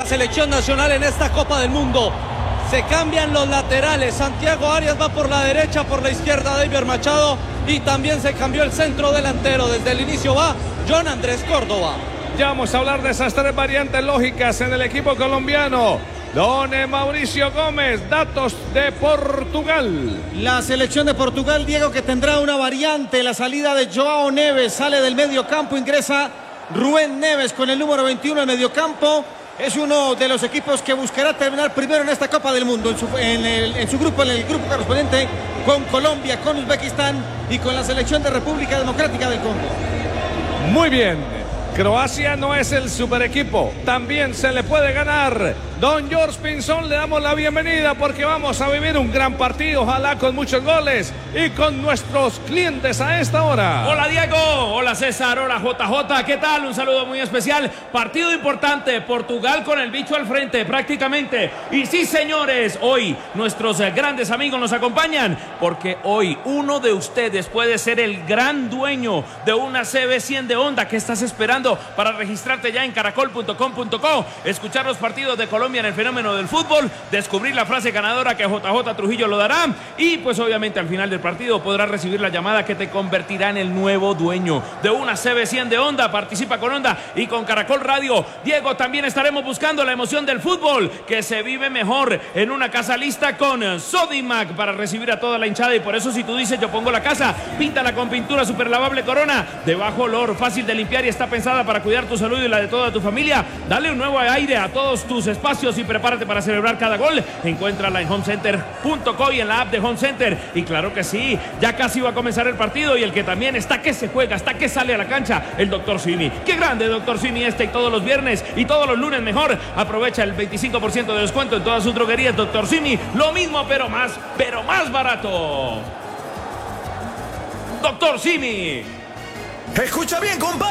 selección nacional en esta Copa del Mundo. Se cambian los laterales, Santiago Arias va por la derecha, por la izquierda David Machado, y también se cambió el centro delantero. Desde el inicio va John Andrés Córdoba. Ya vamos a hablar de esas tres variantes lógicas en el equipo colombiano. Don Mauricio Gómez, datos de Portugal. La selección de Portugal, Diego, que tendrá una variante. La salida de Joao Neves, sale del medio campo, ingresa Rubén Neves con el número 21 en medio campo. Es uno de los equipos que buscará terminar primero en esta Copa del Mundo, en el grupo correspondiente con Colombia, con Uzbekistán y con la selección de República Democrática del Congo. Muy bien. Croacia no es el super equipo, también se le puede ganar. Don George Pinzón, le damos la bienvenida porque vamos a vivir un gran partido, ojalá con muchos goles y con nuestros clientes a esta hora. Hola Diego, hola César, hola JJ, ¿qué tal? Un saludo muy especial. Partido importante, Portugal con el bicho al frente prácticamente. Y sí, señores, hoy nuestros grandes amigos nos acompañan porque hoy uno de ustedes puede ser el gran dueño de una CB100 de Honda. ¿Qué estás esperando para registrarte ya en caracol.com.co? Escuchar los partidos de Colombia en el fenómeno del fútbol, descubrir la frase ganadora que JJ Trujillo lo dará y pues obviamente al final del partido podrás recibir la llamada que te convertirá en el nuevo dueño de una CB100 de Honda. Participa con Honda y con Caracol Radio. Diego, también estaremos buscando la emoción del fútbol que se vive mejor en una casa lista con Sodimac para recibir a toda la hinchada, y por eso si tú dices yo pongo la casa, píntala con pintura super lavable Corona de bajo olor, fácil de limpiar y está pensada para cuidar tu salud y la de toda tu familia. Dale un nuevo aire a todos tus espacios y prepárate para celebrar cada gol. Encuéntrala en homecenter.co y en la app de Home Center. Y claro que sí, ya casi va a comenzar el partido y el que también está que se juega, hasta que sale a la cancha, el Dr. Simi. Qué grande Dr. Simi y todos los viernes y todos los lunes mejor. Aprovecha el 25% de descuento en todas sus droguerías Dr. Simi. Lo mismo pero más barato. Dr. Simi. Escucha bien, compadre.